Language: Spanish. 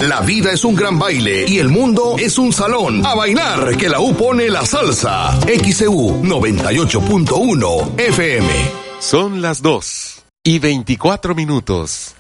La vida es un gran baile y el mundo es un salón. A bailar, que la U pone la salsa. XEU 98.1 FM. Son las 2:24.